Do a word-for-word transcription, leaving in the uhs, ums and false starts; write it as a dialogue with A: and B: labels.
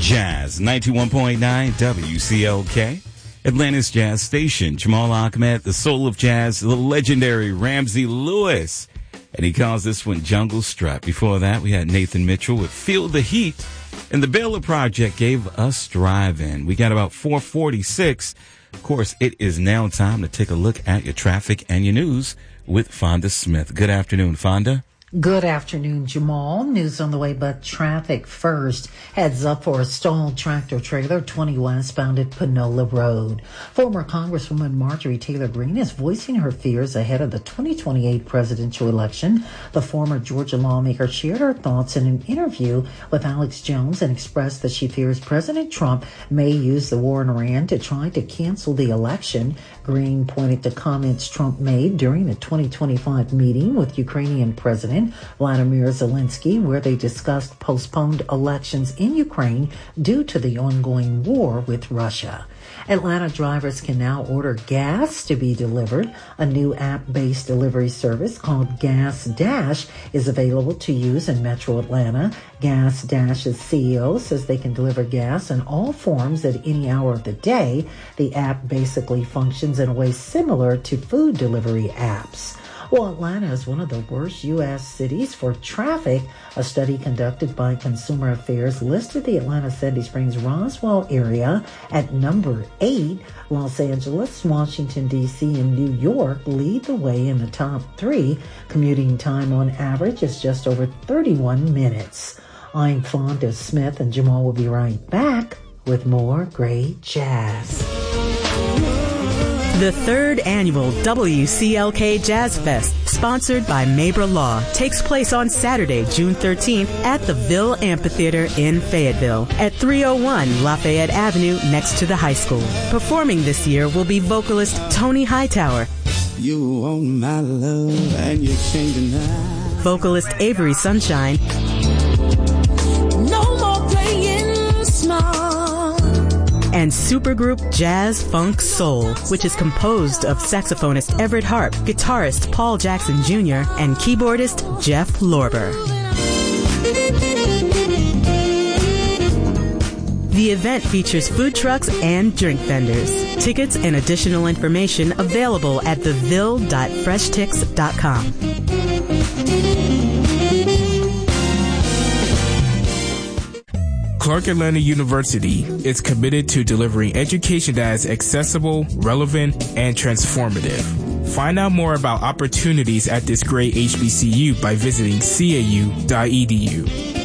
A: Jazz ninety-one point nine W C L K, Atlanta's jazz station. Jamal Ahmed, the soul of jazz, the legendary Ramsey Lewis. And he calls this one Jungle Strut. Before that, we had Nathan Mitchell with Feel the Heat. And the Baylor Project gave us Drive-In. We got about four forty-six. Of course, it is now time to take a look at your traffic and your news with Fonda Smith. Good afternoon, Fonda.
B: Good afternoon, Jamal. News on the way, but traffic first. Heads up for a stalled tractor trailer twenty westbound at Panola Road. Former Congresswoman Marjorie Taylor Greene is voicing her fears ahead of the twenty twenty-eight presidential election. The former Georgia lawmaker shared her thoughts in an interview with Alex Jones and expressed that she fears President Trump may use the war in Iran to try to cancel the election. Greene pointed to comments Trump made during a twenty twenty-five meeting with Ukrainian President Vladimir Zelensky, where they discussed postponed elections in Ukraine due to the ongoing war with Russia. Atlanta drivers can now order gas to be delivered. A new app-based delivery service called Gas Dash is available to use in Metro Atlanta. Gas Dash's C E O says they can deliver gas in all forms at any hour of the day. The app basically functions in a way similar to food delivery apps. Well, Atlanta is one of the worst U S cities for traffic. A study conducted by Consumer Affairs listed the Atlanta Sandy Springs Roswell area at number eight. Los Angeles, Washington, D C, and New York lead the way in the top three. Commuting time on average is just over thirty-one minutes. I'm Fonda Smith, and Jamal will be right back with more great jazz.
C: The third annual W C L K Jazz Fest, sponsored by Mabra Law, takes place on Saturday, June thirteenth at the Ville Amphitheater in Fayetteville at three oh one Lafayette Avenue next to the high school. Performing this year will be vocalist Tony Hightower,
D: you want my love and you can't deny,
C: vocalist Avery Sunshine,
D: no more playing small,
C: and supergroup Jazz Funk Soul, which is composed of saxophonist Everett Harp, guitarist Paul Jackson Junior, and keyboardist Jeff Lorber. The event features food trucks and drink vendors. Tickets and additional information available at the ville dot fresh tix dot com.
E: Clark Atlanta University is committed to delivering education that is accessible, relevant, and transformative. Find out more about opportunities at this great H B C U by visiting C A U dot E D U.